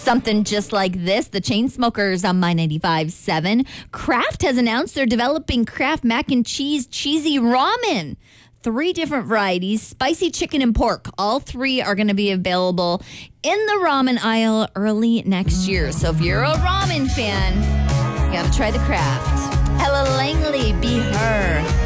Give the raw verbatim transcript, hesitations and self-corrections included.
Something just like this, the Chainsmokers on My ninety-five point seven. Kraft has announced they're developing Kraft mac and cheese cheesy ramen. Three different varieties, spicy chicken and pork. All three are going to be available in the ramen aisle early next year. So if you're a ramen fan, you got to try the Kraft. Ella Langley, Be Her.